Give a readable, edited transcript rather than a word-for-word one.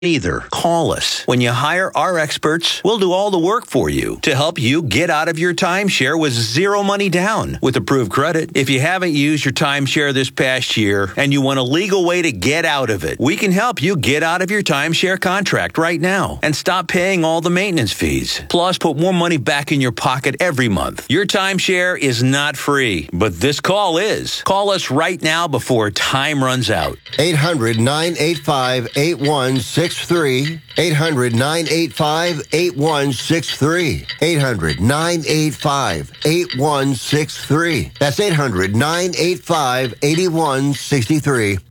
either. Call us. When you hire our experts, we'll do all the work for you to help you get out of your timeshare with zero money down with approved credit. If you haven't used your timeshare this past year and you want a legal way to get out of it, we can help you get out of your timeshare contract right now and stop paying all the maintenance fees. Plus, put more money back in your pocket every month. Your timeshare is not free, but this call is. Call us right now before time runs out. 800-985-8163. 800-985-8163. 800-985-8163. That's 800-985-8163.